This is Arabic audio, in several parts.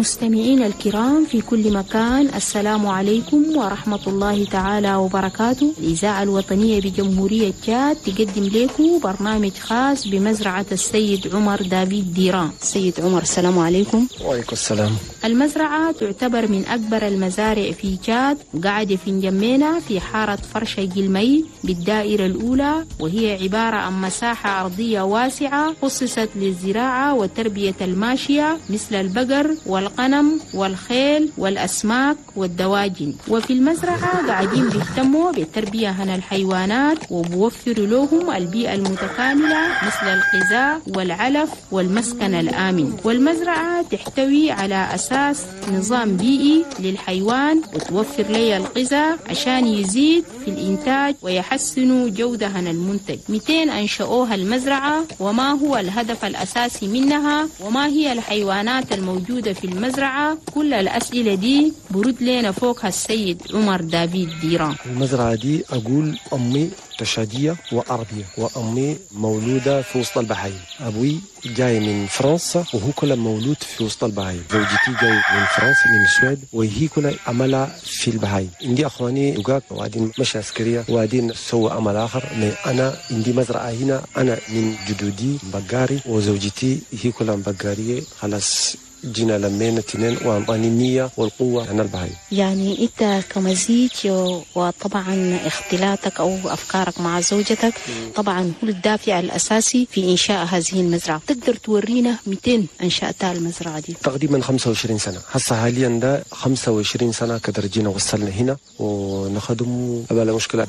مستمعين الكرام في كل مكان، السلام عليكم ورحمة الله تعالى وبركاته. الإذاعة الوطنية بجمهورية تشاد تقدم لكم برنامج خاص بمزرعة السيد عمر دافيد ديران. السيد عمر السلام عليكم. وعليكم السلام. المزرعة تعتبر من أكبر المزارع في تشاد، وقاعدة في نجمينا في حارة فرشة جلمي بالدائرة الأولى، وهي عبارة عن مساحة أرضية واسعة خصصت للزراعة وتربية الماشية مثل البقر والغنم والخيل والأسماك والدواجن. وفي المزرعة قاعدين بيهتموا بالتربية عن الحيوانات وبوفروا لهم البيئة المتكاملة مثل الغذاء والعلف والمسكن الآمن. والمزرعة تحتوي على أساس نظام بيئي للحيوان وتوفر لي الغذاء عشان يزيد في الإنتاج ويحسنوا جودة عن المنتج. 200 أنشأوها المزرعة، وما هو الهدف الأساسي منها، وما هي الحيوانات الموجودة في المزرعة؟ كل الأسئلة دي برد لنا فوقها السيد عمر دافيد ديران. المزرعة دي أقول أمي تشادية وعربية، وأمي مولودة في وسط البحايم. أبوي جاي من فرنسا وهو كله مولود في وسط البحايم. زوجتي جاي من فرنسا من السويد وهي كلها عملها في البحايم. عندي أخواني وقاك وقاعدين مش عسكرية وقاعدين سووا عمل آخر. أنا عندي مزرعة هنا، أنا من جدودي بقاري وزوجتي هي كلها بقارية. خلاص جينا لمينا اثنين وأعطاني النية والقوة عن البهايم. يعني أنت كمزيج وطبعا اختلاطك أو أفكارك مع زوجتك طبعا هو الدافع الأساسي في إنشاء هذه المزرعة. تقدر تورينا 200 أنشأتها المزرعة دي؟ تقريبا 25 سنة هسه حاليا، ده 25 سنة كدر جينا وصلنا هنا ونخدم بلا مشكلة.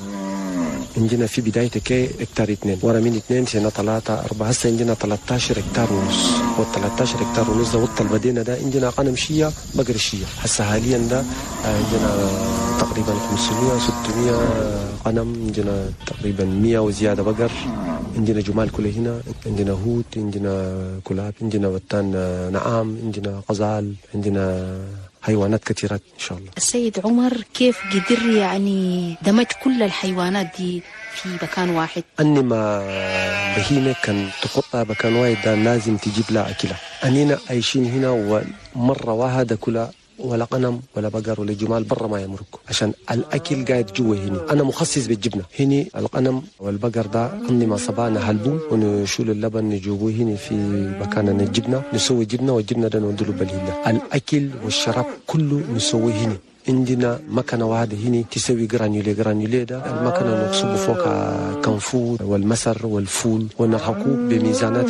عندنا في بدايتك هكتار 2 ورا من 2 سنة 3 4 هسه عندنا 13 هكتار ونص، وال13 هكتار ونص ده وقت البدينا ده عندنا غنم شية بقر شية. هسه حاليا ده عندنا تقريبا 500 600 غنم، عندنا تقريبا 100 وزيادة بقر، عندنا جمال كله هنا، عندنا هوت، عندنا كلاب، عندنا وتان نعام، عندنا غزال، عندنا حيوانات كثيرات إن شاء الله. السيد عمر كيف قدر يعني دمج كل الحيوانات دي في مكان واحد؟ أني ما بهيمة كان تقطع مكان واحد ده لازم تجيب لها أكلها. أنينا عايشين هنا ومرة واحدة كلها ولا غنم ولا بقر ولا جمال برا ما يمرق عشان الأكل قاعد جوا هنا. أنا مخصص بالجبنة هنا. الغنم والبقر ده عندي ما صبانا حلبون ونشيل اللبن نجيبوه هنا في مكاننا الجبنة، نسوي جبنة والجبنة ده ندلو بالهلا. الأكل والشراب كله نسوي هنا. عندنا مكنة واحدة هنا تسوي جرانيولي ده المكنة نقصب فوق كنفور والمسر والفول ونرحقه بميزانات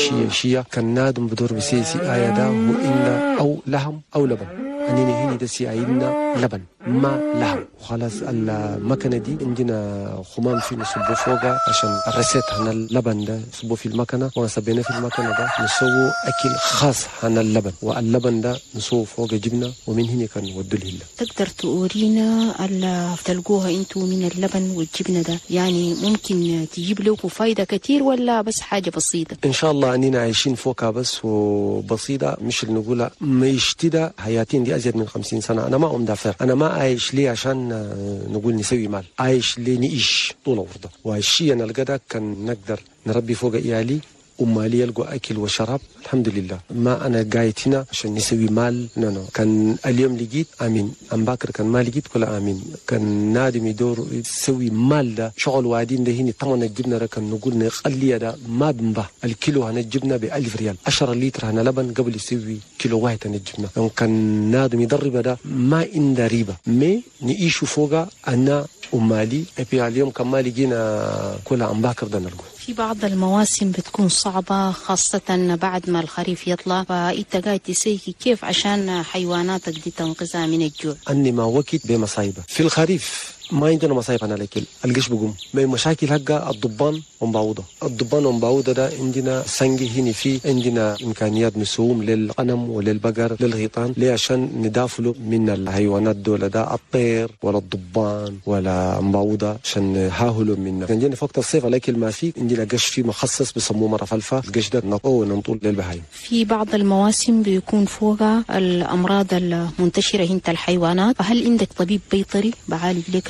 شيء كان نادم بدور بسيسي آية ده وإلا أو لحم أو لبن. أنينا هنا دسي عيدنا لبن ما لحم. وخلاص المكنة دي عندنا خمام فيه نصبه فوقها عشان الرسيت عن اللبن ده نصبه في المكنة، ونصبينا في المكنة ده نسوي أكل خاص عن اللبن، واللبن ده نسوي فوق جبنة ومن هنا كان ودوا الهلا. تقدر تورينا اللي تلقوها انتوا من اللبن والجبنة ده؟ يعني ممكن تجيب لكم فايدة كتير ولا بس حاجة بسيطة؟ إن شاء الله أننا عايشين فوقها بس وبسيطة، مش اللي نقولها ما يشتدى حياتين دي أزيد من 50 سنة. أنا ما أمدافر، أنا ما عايش ليه عشان نقول نسوي مال، عايش ليه نعيش طول عمرنا. والشيء أنا القدر كان نقدر نربي فوق إيالي ومالي يلقوا أكل وشراب الحمد لله. ما أنا قاعد هنا عشان نسوي مال، نو كان اليوم لقيت آمين، أم باكر كان ما لقيت كلا آمين. كان نادم يدور يسوي مال ده شغل وادين ده هنا. طبعا الجبنة كان نقول نقلي ده ما بنبه الكيلو هنا الجبنة ب1000 ريال، 10 لتر هنا لبن قبل يسوي كيلو واحد هنا الجبنة. كان نادم يدرب ده ما عنده ريبة ما نعيشوا فوقها أنا ومالي. أبي اليوم كان ما لقينا كلا أم باكر ده نلقوه. في بعض المواسم بتكون صعبة خاصة بعد ما الخريف يطلع، فأنت قاعد تسيكي كيف عشان حيواناتك دي تنقذها من الجوع؟ أني ما وقت بمصايبة في الخريف ما عندنا مصايب أنا لكن القش بقوم ما مشاكل هكا الضبان ومبعوضة. الضبان ومبعوضة ده عندنا سنجي هنا في عندنا إمكانيات نسوم للغنم وللبقر للغيطان ليه عشان ندافلوا من الحيوانات دول ده الطير ولا الضبان ولا مبعوضة عشان نحاولوا منه. عندنا في وقت الصيف لكن ما في عندنا قش فيه مخصص بسموه مرة فلفة. القش ده نطوه وننطول للبهايم. في بعض المواسم بيكون فوقها الأمراض المنتشرة هنا الحيوانات، فهل عندك طبيب بيطري بعالج لك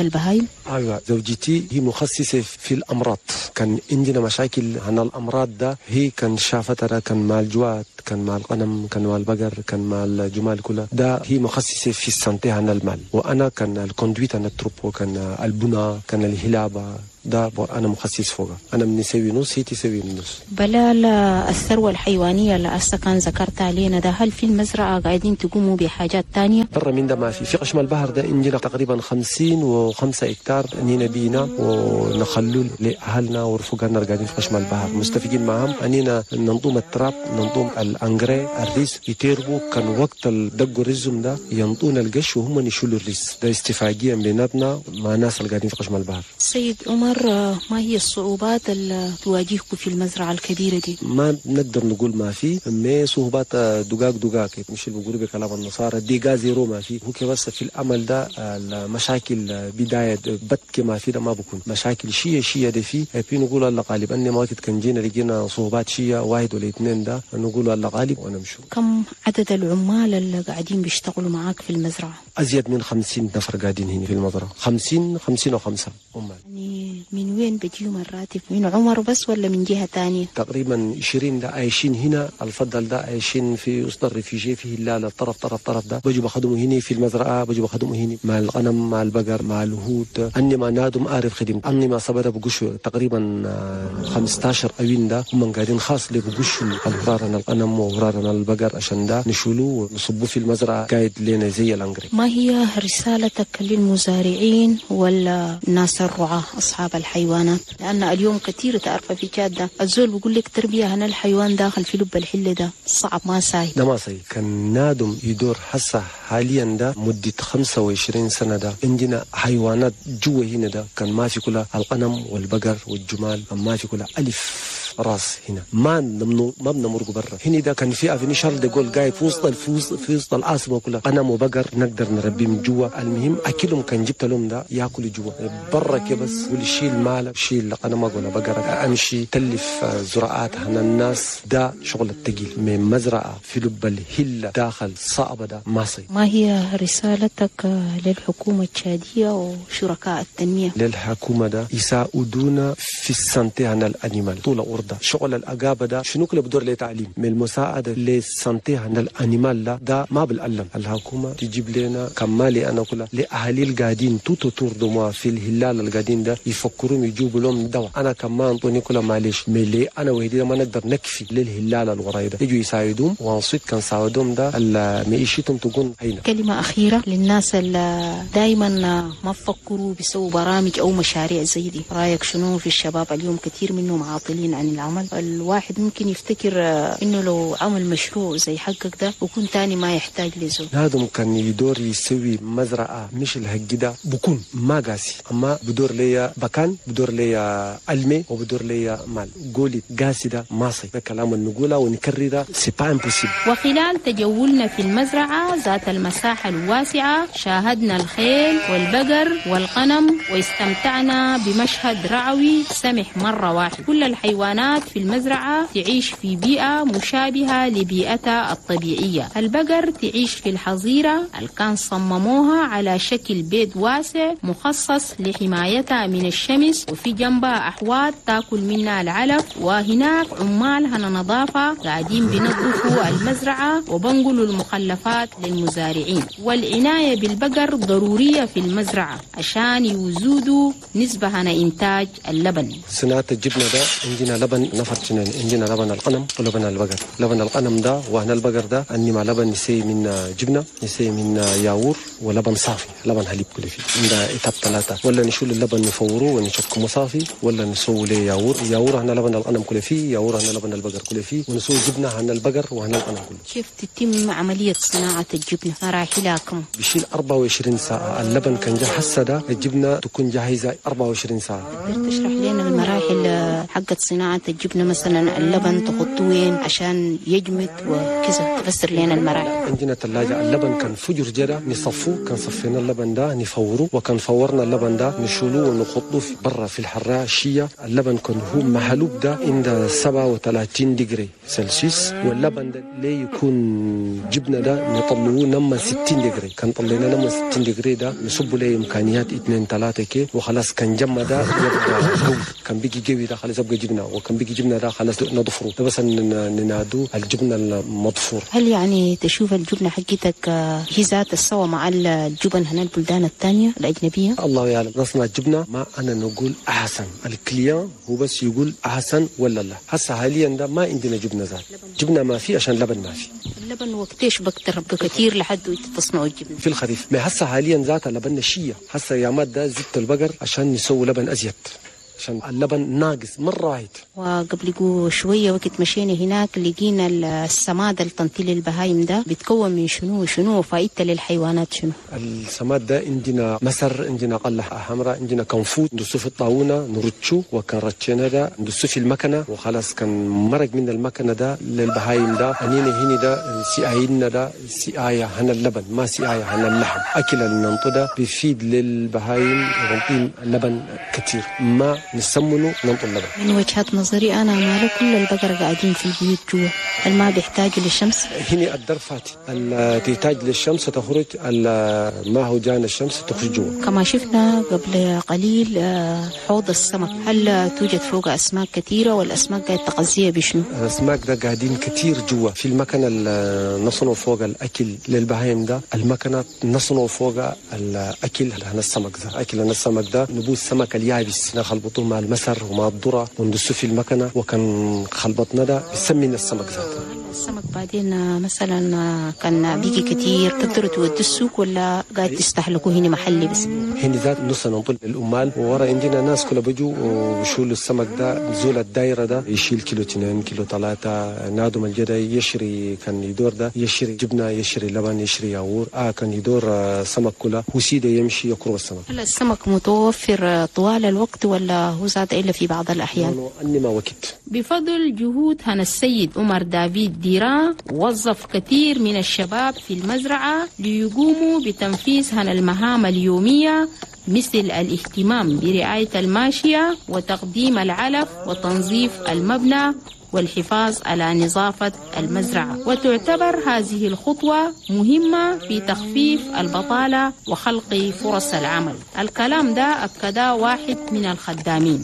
البهايم؟ أيوة، زوجتي هي مخصصة في الأمراض. كان عندنا مشاكل عن الأمراض ده، هي كان شافتها، كان مع الجوات، كان مع الغنم، كان مع البقر، كان مع الجمال كلها. ده هي مخصصة في السنتي عن المال، وأنا كان الكوندويت عن التروبو، كان البناء، كان الهلابة. ده أنا مخصص فوقها. أنا بنسوي نص، هي تسوي النص. بلا الثروة الحيوانية اللي أسا كان ذكرت علينا ده، هل في المزرعة قاعدين تقوموا بحاجات تانية؟ برا من ده ما في قشم البحر ده عندنا تقريبا 55 هكتار أنينا بينا ونخلل لأهلنا ورفقنا قاعدين في قشم البحر مستفيدين معهم. أنينا ننظم التراب، ننظم الأنجري، الريس يتربوا. كان وقت الدق الرزم ده ينطون القش وهم يشيلوا الريس. ده استفاقيا بيناتنا مع الناس اللي قاعدين في قشم البحر. سيد عمر، ما هي الصعوبات اللي تواجهكم في المزرعة الكبيرة دي؟ ما نقدر نقول ما في، ما صعوبات دقاق مش اللي بيقولوا بكلام النصارى دقيقة زيرو ما في. هو بس في الأمل ده المشاكل بداية بتك ما في، ده ما بكون مشاكل شيء ده فيه. في نقول الله غالب. أني ما وقت كان جينا لقينا صعوبات شيء واحد ولا اثنين، ده نقول الله غالب ونمشوا. كم عدد العمال اللي قاعدين بيشتغلوا معاك في المزرعة؟ أزيد من 50 نفر قاعدين هنا في المزرعة. 55 عمال. يعني من وين بيجيهم الراتب؟ من عمر بس ولا من جهة تانية؟ تقريبا 20 ده عايشين هنا. الفضل ده عايشين في وسط الريفيجي في هلال الطرف ده. بيجوا بخدموا هنا في المزرعة، بيجوا بخدموا هنا مع الغنم، مع البقر، مع الهود. أني ما نادم أعرف خدمة. أني ما صبر بقشوا تقريبا 15 أوين ده هم قاعدين خاص اللي بقشوا الهرارنا الغنم وهرارنا البقر عشان ده نشيلوه ونصبوه في المزرعة قايد لنا زي الأنجري. ما هي رسالتك للمزارعين ولا الناس الرعاة أصحاب الحيوانات؟ لأن اليوم كثير تعرف في جادة الزول بيقول لك تربية هنا الحيوان داخل في لب الحلة ده صعب، ما ساي. ده ما ساي. كان نادم يدور حسه حاليا ده مدة 25 سنة ده عندنا حيوانات جوا هنا ده كان ما في كلها الغنم والبقر والجمال، ما في كلها ألف راس هنا. ما بنمرق برا. هنا ده كان في افني شارل دي جول قاعد في وسط العاصمه كلها. غنم وبقر نقدر نربيه من جوا. المهم اكلهم كان جبت لهم ده ياكلوا جوا. برا كده بس والشيل مالك شيل غنم ولا بقره امشي تلف زراعات هنا الناس. ده شغل الثقيل من مزرعه في لب الهله داخل صعبه ده ما صي. ما هي رسالتك للحكومه التشاديه وشركاء التنميه؟ للحكومه ده يساعدونا في السنتي عن الانيمال طول أورده. شغل الأقابة ده شنو كله بدور لتعليم من المساعدة للسنتي عن الأنيمال ده ما بالألم. الحكومة تجيب لنا كمالي أنا كلها لأهالي القاعدين توتو تردما في الهلال القاعدين ده يفكرون يجيبوا لهم دواء. أنا كمان أنطوني كلها معلش ملي أنا وهدي ما نقدر نكفي للهلال الوراي ده يجوا يساعدهم وانصيت كان ساعدهم ده معيشتهم تكون هينا. كلمة أخيرة للناس اللي دايما ما فكروا بيسووا برامج أو مشاريع زي دي، رأيك شنو في الشباب اليوم؟ كثير منهم عاطلين عن العمل. الواحد ممكن يفتكر انه لو عمل مشروع زي حقك ده وكون تاني ما يحتاج لزول. هذا كان يدور يسوي مزرعة مش الهجدة بكون ما قاسي، اما بدور ليا بكان، بدور ليا علمي، وبدور ليا مال. قولي قاسي ده ما صي. ده كلام نقوله ونكرره سي با امبوسيبل. وخلال تجولنا في المزرعة ذات المساحة الواسعة شاهدنا الخيل والبقر والغنم واستمتعنا بمشهد رعوي سمح مرة واحد. كل الحيوانات في المزرعة تعيش في بيئة مشابهة لبيئتها الطبيعية. البقر تعيش في الحظيرة اللي كان صمموها على شكل بيت واسع مخصص لحمايتها من الشمس، وفي جنبها أحواض تاكل منها العلف، وهناك عمال هنا نظافة قاعدين بينظفوا المزرعة وبنقلوا المخلفات للمزارعين. والعناية بالبقر ضرورية في المزرعة عشان يزودوا نسبة هنا إنتاج اللبن. صناعة الجبنة ده عندنا لبن نفر جنين. عندنا لبن الغنم ولبن البقر. لبن الغنم ده وهنا البقر ده أني مع لبن نسي من جبنة، نسي من ياور، ولبن صافي لبن حليب كله فيه. عندنا إتاب 3 ولا نشيل اللبن نفوره ونشكمه صافي ولا نسوي له ياور هنا لبن الغنم كله فيه، ياور هنا لبن البقر كله فيه، ونسوي جبنة هنا البقر وهنا الغنم كله. كيف تتم عملية صناعة الجبنة؟ مراحلها كم؟ بيشيل 24 ساعة. اللبن كان جاهز حسا ده الجبنة تكون جاهزة 24 ساعة. تقدر تشرح لنا المراحل حقت صناعة صناعة الجبنة مثلا اللبن تحطوه وين عشان يجمد وكذا؟ تفسر لنا المراحل. عندنا ثلاجة اللبن كان فجر جدا نصفوه، كان صفينا اللبن ده نفوره، وكان فورنا اللبن ده نشيلوه ونحطوه في برا في الحراشية. اللبن كان هو محلوب ده عند 37 درجة سلسيوس، واللبن ده ليه يكون جبنة ده نطلعوه نما 60 درجة. كان طلعنا نما 60 درجة ده نصبوا له إمكانيات 2-3 كي وخلاص كان جمع ده يبقى قوي، كان بيجي قوي ده خلاص يبقى جبنة، وكان بيجي جبنة ده خلاص نضفره ده بس ننادوه الجبنة المضفور. هل يعني تشوف الجبنة حقتك هي ذات السوا مع الجبن هنا البلدان الثانية الأجنبية؟ الله يعلم. نصنع الجبنة ما أنا نقول أحسن، الكليان هو بس يقول أحسن ولا لا. هسه حاليا ده ما عندنا جبنة ذات، جبنة ما في عشان لبن ما في. اللبن وقتيش بكتر بكثير لحد تصنعوا الجبنة؟ في الخريف. ما هسه حاليا ذات لبن شية. هسه يا ماد ده زبط البقر عشان يسوي لبن أزيد، عشان اللبن ناقص مرة واحد. وقبل شوية وقت مشينا هناك لقينا السماد التنطيل البهايم ده بيتكون من شنو وفائدته للحيوانات شنو؟ السماد ده عندنا مسر، عندنا قلة حمراء، عندنا كنفوت ندسه في الطاونة نرتشه، وكان رتشنا ده ندسه في المكنة وخلاص كان مرق من المكنة ده للبهايم ده. أنينا هنا ده سقاينا ده سقاية هنا اللبن ما سقاية هنا اللحم. أكل الننطو ده بيفيد للبهايم يعطيهم اللبن كتير، ما نسمنه ننطو اللبن. من وجهة نظري أنا ماله كل البقر قاعدين في البيوت جوا، ما بيحتاج للشمس. هنا الدرفات تحتاج للشمس تخرج، ما هو جانا الشمس تخرج جوا. كما شفنا قبل قليل حوض السمك، هل توجد فوق أسماك كثيرة والأسماك قاعد تغذيها بشنو؟ الأسماك ده قاعدين كتير جوا في المكنة نصنعوا فوق الأكل للبهايم ده، المكنة نصنعوا فوق الأكل هنا السمك ده. أكل هنا السمك ده نبوه السمك اليابس نخلبطوه مع المسر ومع الذرة وندسه في المكنة، وكان خلبطنا ده بسمينا السمك ذاته. السمك بعدين مثلا كان بيجي كتير تقدروا تودوا السوق ولا قاعد تستهلكوه هنا محلي بس؟ هنا ذات نص ننطل للأمال، وورا عندنا ناس كلها بيجوا ويشيلوا السمك ده نزول الدايرة ده يشيل كيلو 2 كيلو 3. نادم الجدا يشري كان يدور ده يشري جبنة يشري لبن يشري ياغور كان يدور سمك كله وسيده يمشي يقرب السمك. هل السمك متوفر طوال الوقت ولا هو زاد إلا في بعض الأحيان؟ أني وقت. بفضل جهود هنا السيد عمر دافيد ديران وظف كثير من الشباب في المزرعة ليقوموا بتنفيذ هنا المهام اليومية مثل الاهتمام برعاية الماشية وتقديم العلف وتنظيف المبنى والحفاظ على نظافة المزرعة. وتعتبر هذه الخطوة مهمة في تخفيف البطالة وخلق فرص العمل. الكلام ده أكده واحد من الخدامين.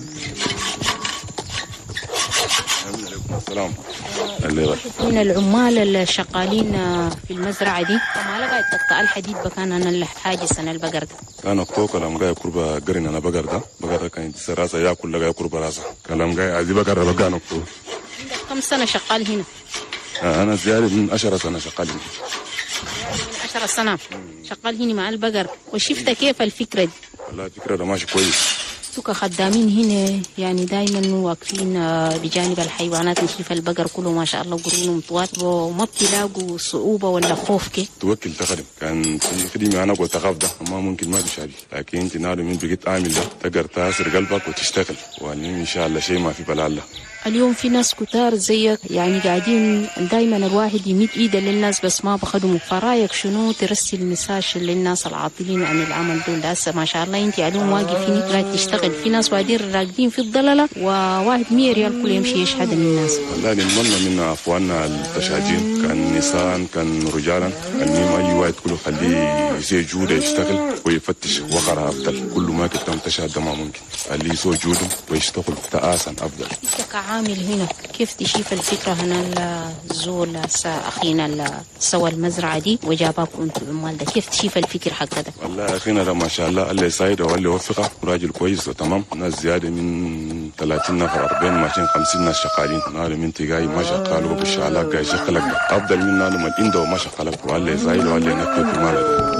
السلام. من العمال الشغالين في المزرعة دي ما لقيت تقطع الحديد بكان أنا اللي حاجز أنا البقر ده. أنا كوكا لما جاي قربة قرن أنا بقر ده كان سراسة يأكل لقى قربة راسه كلام جاي عزي بقر بقى نكتو. كم سنة شغال هنا؟ أنا زيادة من 10 سنة شغال هنا. 10 سنة شغال هنا مع البقر. وشفت كيف الفكرة دي؟ والله الفكرة ده ماشي كويس. كخدامين هنا يعني دايما واقفين بجانب الحيوانات نشوف البقر كله ما شاء الله قرونهم طوال وما بتلاقوا صعوبة ولا خوف كي توكل تخدم. كان في خدمة أنا قلت أخاف ده ما ممكن ما بيشاري، لكن أنت نادم من بقيت عامل ده تقدر تأثر قلبك وتشتغل وأنين إن شاء الله شيء ما في بلا الله. اليوم في ناس كتار زيك يعني قاعدين دايما الواحد يمد ايده للناس بس ما بخدموا، فرايك شنو ترسل مساج للناس العاطلين عن العمل دول؟ هسه ما شاء الله انت اليوم واقف هنا قاعد تشتغل، في ناس قاعدين راقدين في الضلله وواحد 100 ريال كل يمشي يشحد الناس. والله نتمنى من اخواننا التشاجين كان نساء كان رجالا انهم اي واحد كله خليه يسوي جوده يشتغل ويفتش وقرا افضل، كل ما كنت تشهد ما ممكن خليه يسوي جوده ويشتغل تآسا افضل. عامل هنا كيف تشوف الفكرة هنا الزول أخينا اللي سوى المزرعة دي وجابكم انتوا عمال ده، كيف تشوف الفكر حق ده؟ والله أخينا ده ما شاء الله الله يساعده والله يوفقه، راجل كويس وتمام. ناس زيادة من 30 نفر 40 ماشيين 50 ناس شغالين. نادم انت جاي ما شغال وبالشعلاق جاي شغلك أفضل من نادم الإندو ما شغلك والله يساعده والله ينكفي في ماله.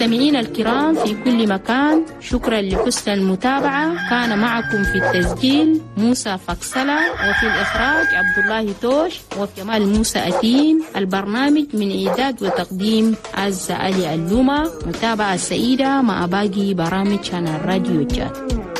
مستمعين الكرام في كل مكان، شكرا لحسن المتابعة. كان معكم في التسجيل موسى فكسلة، وفي الإخراج عبد الله توش وجمال موسى أتين. البرنامج من إعداد وتقديم عزة علي اللومة. متابعة سعيدة مع باقي برامج شانل راديو جات.